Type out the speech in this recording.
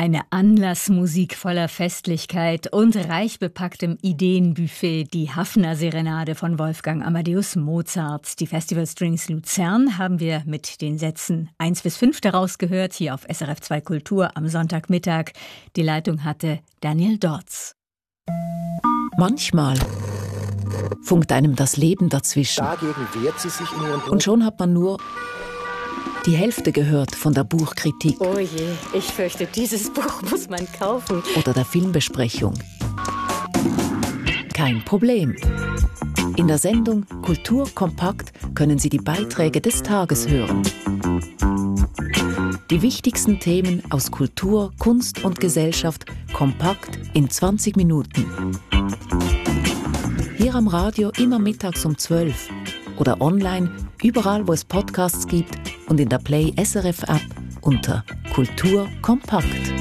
Eine Anlassmusik voller Festlichkeit und reich bepacktem Ideenbuffet, die Haffner-Serenade von Wolfgang Amadeus Mozart. Die Festival Strings Luzern haben wir mit den Sätzen 1-5 daraus gehört, hier auf SRF 2 Kultur am Sonntagmittag. Die Leitung hatte Daniel Dorz. Manchmal funkt einem das Leben dazwischen. Dagegen wehrt sie sich in ihrem Buch. Und schon hat man nur die Hälfte gehört von der Buchkritik. Oh je, ich fürchte, dieses Buch muss man kaufen. Oder der Filmbesprechung. Kein Problem. In der Sendung Kultur kompakt können Sie die Beiträge des Tages hören. Die wichtigsten Themen aus Kultur, Kunst und Gesellschaft kompakt in 20 Minuten. Hier am Radio immer mittags um 12 oder online, überall wo es Podcasts gibt und in der Play SRF App unter Kultur kompakt.